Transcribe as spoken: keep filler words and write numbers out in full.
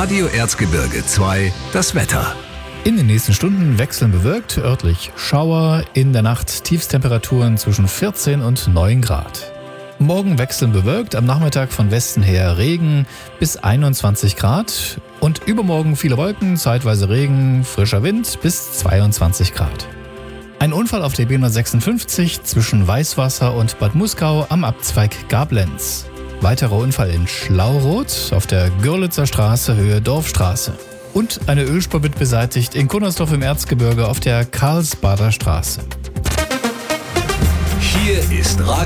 Radio Erzgebirge zwei, das Wetter. In den nächsten Stunden wechseln bewölkt, örtlich Schauer, in der Nacht Tiefstemperaturen zwischen vierzehn und neun Grad. Morgen wechseln bewölkt, am Nachmittag von Westen her Regen bis einundzwanzig Grad und übermorgen viele Wolken, zeitweise Regen, frischer Wind bis zweiundzwanzig Grad. Ein Unfall auf der B hundertsechsundfünfzig zwischen Weißwasser und Bad Muskau am Abzweig Gablenz. Weiterer Unfall in Schlauroth auf der Görlitzer Straße Höhe Dorfstraße. Und eine Ölspur wird beseitigt in Gunnersdorf im Erzgebirge auf der Karlsbader Straße. Hier ist Radio